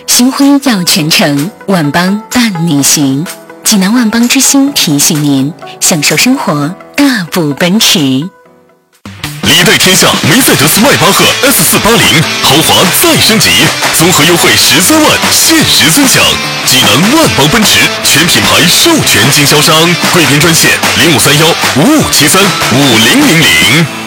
星辉耀全城，万邦伴你行。济南万邦之星提醒您，享受生活，大步奔驰。 历代天下梅赛德斯迈巴赫 S480 豪华再升级，综合优惠13万，限时尊享。济南万邦奔驰全品牌授权经销商，贵宾专线053155735000。